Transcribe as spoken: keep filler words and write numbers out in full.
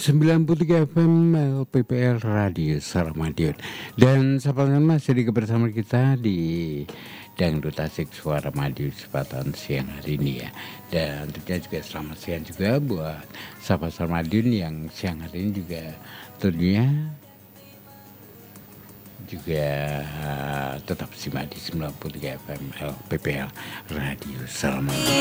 sembilan puluh tiga F M L P P L Radio Suara Madiun. Dan sahabat masih bersama kita di Dangdut Asik Suara Madiun kesempatan siang hari ini ya. Dan tentunya juga selamat siang juga buat sahabat Suara Madiun yang siang hari ini juga tentunya juga tetap simak di sembilan puluh tiga F M L P P L Radio Suara Madiun.